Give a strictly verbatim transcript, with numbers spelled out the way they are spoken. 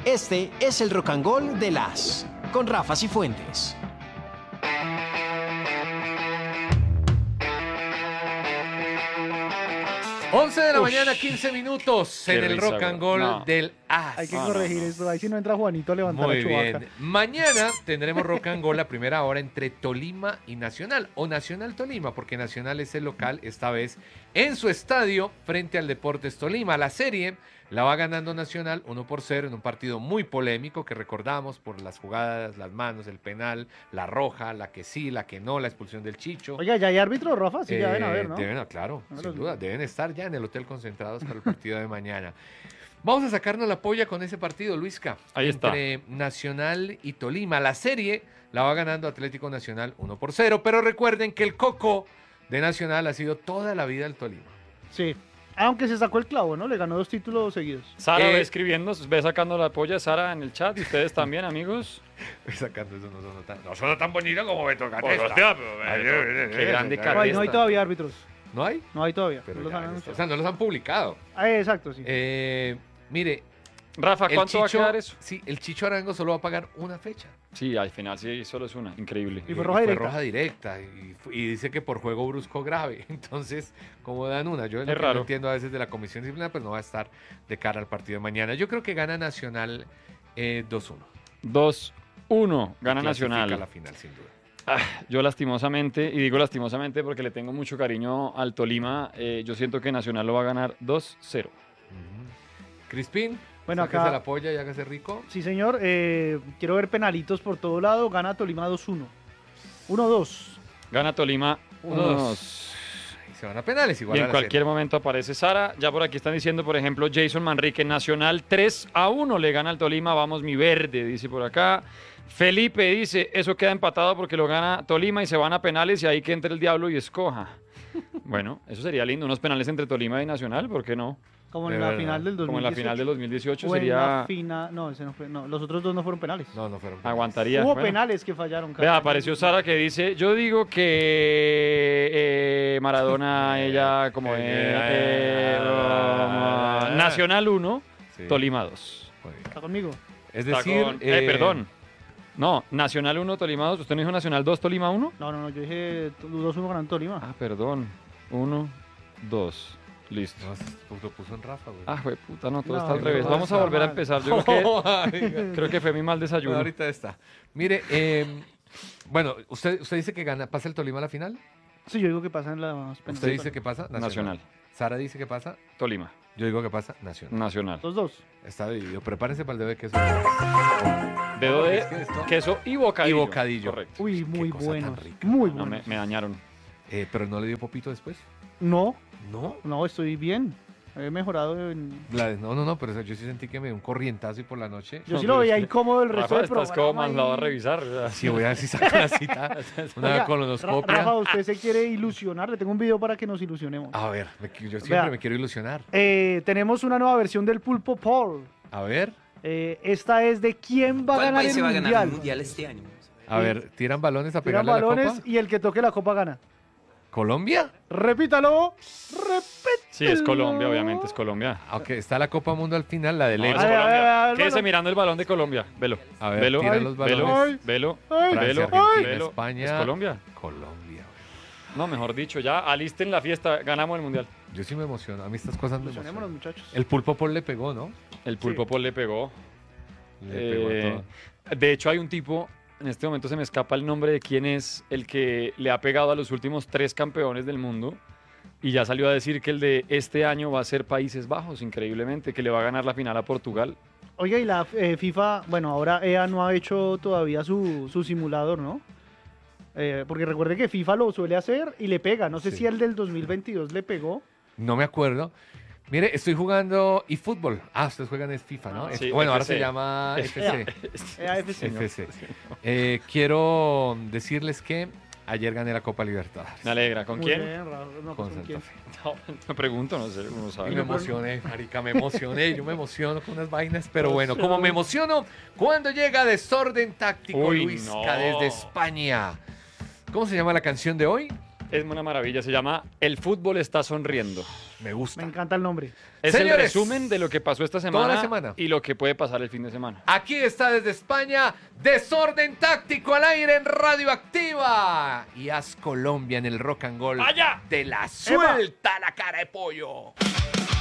Este es el Rock and Roll de las con Rafa Cifuentes. once de la Ush. mañana, quince minutos Qué en el risa, Rock and güey. Roll No. del As. Hay que Ah, corregir no, no. esto. Ahí si no entra Juanito a levantar Muy a Chubaca. bien. Mañana tendremos Rock and Roll la primera hora entre Tolima y Nacional. O Nacional Tolima, porque Nacional es el local, esta vez en su estadio, frente al Deportes Tolima. La serie la va ganando Nacional uno por cero en un partido muy polémico que recordamos por las jugadas, las manos, el penal, la roja, la que sí, la que no, la expulsión del Chicho. Oiga, ¿ya hay árbitro, Rafa? Sí, ya Eh, deben haber, ¿no? Deben, claro, No sin los- duda. Deben estar ya en el hotel concentrados para el partido de mañana. Vamos a sacarnos la polla con ese partido, Luisca. Ahí está. Entre Nacional y Tolima. La serie la va ganando Atlético Nacional uno por cero, pero recuerden que el coco de Nacional ha sido toda la vida el Tolima. Sí. Aunque se sacó el clavo, ¿no? Le ganó dos títulos seguidos. Sara Eh, ve escribiendo, ve sacando la polla, Sara, en el chat. Y ustedes también, amigos. Sacando eso no son tan, no son tan bonitos como Beto Catesta. Pues, hostia, pero, qué grande No hay, no hay Catesta. todavía árbitros. ¿No hay? No hay todavía. Pero no los ya han está. anunciado. O sea, no los han publicado. Ah, exacto, sí. Eh, mire, Rafa, el ¿cuánto va a Chicho- quedar eso? Sí, el Chicho Arango solo va a pagar una fecha. Sí, al final sí, solo es una. Increíble. Y fue roja directa. roja directa. Y, fu- y dice que por juego brusco grave. Entonces, ¿cómo dan una? Yo lo Es que raro. no entiendo a veces de la comisión disciplinaria, pues no va a estar de cara al partido de mañana. Yo creo que gana Nacional eh, dos uno. dos uno, gana Y clasifica a Nacional. la final, sin duda. Ah, yo lastimosamente, y digo lastimosamente porque le tengo mucho cariño al Tolima, eh, yo siento que Nacional lo va a ganar dos cero. Crispín, Bueno, sáquese acá- la polla y hágase rico. Sí, señor. Eh, quiero ver penalitos por todo lado. Gana Tolima dos uno. uno dos. Gana Tolima Uno, uno dos. dos. Y se van a penales igual Y a en la cualquier serie. momento aparece Sara. Ya por aquí están diciendo, por ejemplo, Jason Manrique, Nacional tres a uno le gana al Tolima. Vamos, mi verde, dice por acá. Felipe dice, eso queda empatado porque lo gana Tolima y se van a penales y ahí que entre el diablo y escoja. Bueno, eso sería lindo, unos penales entre Tolima y Nacional, ¿por qué no? Como De en la verdad. final del dos mil dieciocho. Como en la final del dos mil dieciocho O en la sería... fina- No, ese no fue. No, los otros dos no fueron penales. No, no fueron penales. Aguantaría. Hubo Bueno. penales que fallaron. Vea, Carlos. apareció Sara que dice, yo digo que eh, Maradona, ella como es, eh, um, Nacional uno, Sí. Tolima dos. Muy bien. ¿Está conmigo? Es Está decir, con- eh, eh, perdón. No, Nacional uno, Tolima dos. ¿Usted no dijo Nacional dos, Tolima uno? No, no, no. Yo dije dos uno ganando Tolima. Ah, perdón. uno, dos. Listo. No, se lo puso en Rafa, güey. Ah, güey, puta, no, todo No, está al no, revés. todo Vamos a está volver a mal. empezar. Yo creo Oiga. que, creo que fue mi mal desayuno. Ahorita está. Mire, eh, bueno, usted, usted dice que gana, pasa el Tolima a la final. Sí, yo digo que pasan las penales. Usted dice que pasa Nacional. Nacional. Sara dice que pasa. Tolima. Yo digo que pasa Nacional. Nacional. Dos dos. Está dividido. Prepárense para el dedo de queso. Dedo de Es que esto- queso y bocadillo. Y bocadillo. Correcto. Uy, Qué muy cosa tan buenos. rica. Muy No, me, buenos. me dañaron. Eh, pero no le dio popito después. No, No. no, estoy bien. He mejorado en... La- no, no, no, pero eso yo sí sentí que me dio un corrientazo y por la noche. Yo No, sí pero lo veía es que, incómodo el resto Rafa, del estás programa. como mandado a y- revisar. o sea. Sí, voy a ver si saco la cita. Una Oiga, colonoscopia. Ra- Rafa, usted se quiere ilusionar. Le tengo un video para que nos ilusionemos. A ver, me- yo siempre Vea. me quiero ilusionar. Eh, tenemos una nueva versión del Pulpo Paul. A ver, Eh, esta es de quién va a ¿Cuál ganar país el se va a ganar mundial. el mundial este año? a ver, tiran balones a Tiran pegarle a la balones copa. y el que toque la copa gana. ¿Colombia? Repítalo. Repítalo. Sí, es Colombia, obviamente, es Colombia. Aunque está la Copa Mundo al final, la de No, lejos. es A ver, a ver, a Colombia. ver, Quédese balón. mirando el balón de Colombia. Velo. A ver, velo, tiran los velo, balones. velo, Ay, Francia, velo, Argentina, velo. España. ¿Es Colombia? Colombia. No, mejor dicho, ya alisten la fiesta, ganamos el mundial. Yo sí me emociono. A mí estas cosas me Ilusionémonos, emocionan. muchachos. El pulpo Paul le pegó, ¿no? El Pulpo Sí. Paul le pegó. Le pegó a Eh, todo. de hecho, hay un tipo, en este momento se me escapa el nombre de quién es el que le ha pegado a los últimos tres campeones del mundo. Y ya salió a decir que el de este año va a ser Países Bajos, increíblemente, que le va a ganar la final a Portugal. Oiga, y la eh, FIFA, bueno, ahora E A no ha hecho todavía su, su simulador, ¿no? Eh, porque recuerde que FIFA lo suele hacer y le pega. No sé Sí. si el del dos mil veintidós le pegó. No me acuerdo. Mire, estoy jugando eFootball. Ah, ustedes juegan es FIFA, ¿no? Sí, bueno, ahora F C. se llama F C. E A F C. F C. Eh, quiero decirles que ayer gané la Copa Libertadores. Me alegra. ¿Con Muy quién? bien, Raúl. No, Con pues, ¿con Santa quién? Fe. No, me pregunto, no sé, uno Y sabe. me emocioné, marica, me emocioné. Yo me emociono con unas vainas, pero bueno, como me emociono cuando llega Desorden Táctico Uy, Luisca no. desde España. ¿Cómo se llama la canción de hoy? Es una maravilla, se llama El fútbol está sonriendo. Me gusta. Me encanta el nombre. Es Señores, el resumen de lo que pasó esta semana, toda la semana. y lo que puede pasar el fin de semana. Aquí está desde España, Desorden Táctico al aire en Radioactiva. Y haz Colombia en el Rock and Roll ¡Vaya! de la suelta la cara de pollo.